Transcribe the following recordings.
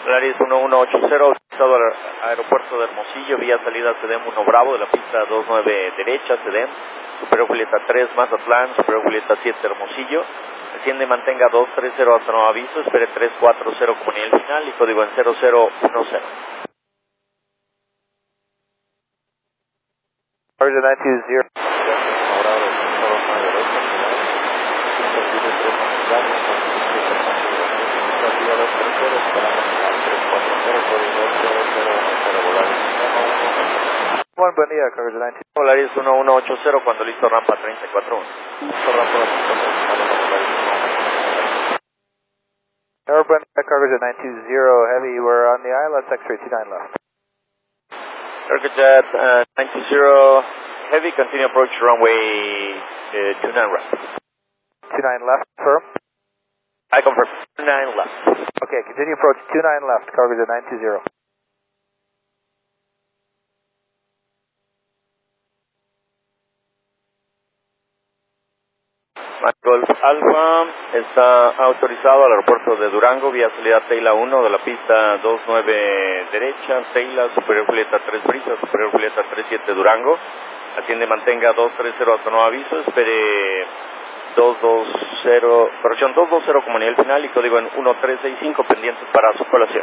Laris 1180, autorizado al aeropuerto de Hermosillo, vía salida CDM 1 Bravo de la pista 29 derecha, CDM, Superior Julieta 3 Mazatlán, Superior Julieta 7 Hermosillo, desciende y mantenga 230 hasta nuevo aviso, espere 340 como nivel final y código en 0010. Roger 920. Buen día, Cargo 19. Polaris 1180 cuando listo rampa 341. Airborne Cargo 920 Heavy, we're on the ILS X-ray 29 left. Airjet 920 Heavy, continue approach runway 29 right. 29 left, firm. I confirm 29 left. Okay, continue approach 29 left, Cargo 920. Golf Alpha está autorizado al aeropuerto de Durango vía salida Teila 1 de la pista 29 derecha, Teila, Superior Julieta 3 Brisa, Superior Julieta 37 Durango. Atiende, mantenga 230 hasta nuevo aviso, espere 220, corrección 220 como nivel final y código en 1365 pendientes para su colación.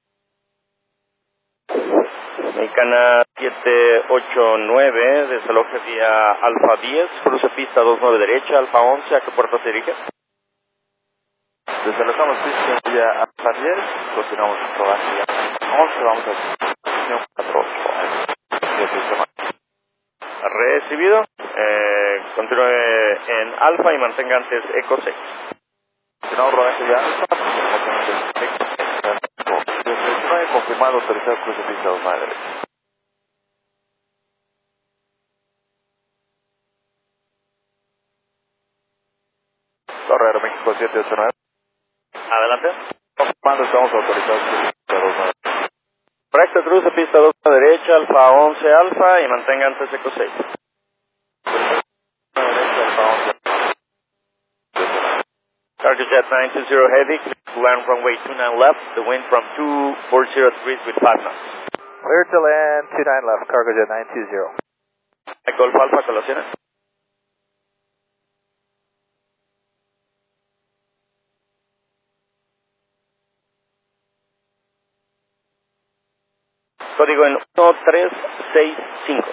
Mexicana 789, desaloje vía Alfa 10, cruce pista 29 derecha, Alfa 11, ¿a qué puerto se dirige? Desalojamos pista vía Alfa 10, continuamos con rodaje vía 11, vamos a 4. Recibido, continúe en Alfa y mantenga antes Eco 6. Continuamos rodaje vía Alfa, confirmado, autorizado cruce pista 29 derecha. Torre Aeroméxico 789. Adelante. Confirmando, estamos autorizados cruce pista 29. Correcto, cruce pista 2 a derecha, Alfa 11 Alfa y mantenga antes Eco 6. Target Jet 920 Heavy, to land runway 29 left, the wind from 240 degrees with 5 knots. Clear to land 29 left, Cargo Jet 920. Golf Alpha, colaciones. Código en 1365.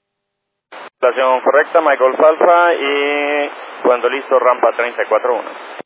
Colación correcta, My Golf Alpha y cuando listo rampa 341.